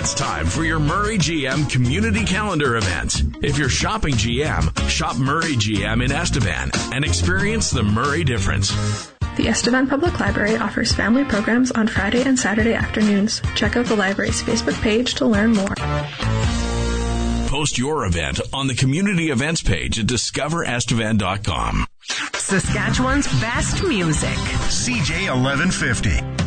It's time for your Murray GM Community Calendar event. If you're shopping GM, shop Murray GM in Estevan and experience the Murray difference. The Estevan Public Library offers family programs on Friday and Saturday afternoons. Check out the library's Facebook page to learn more. Post your event on the community events page at discoverestevan.com. Saskatchewan's best music. CJ 1150.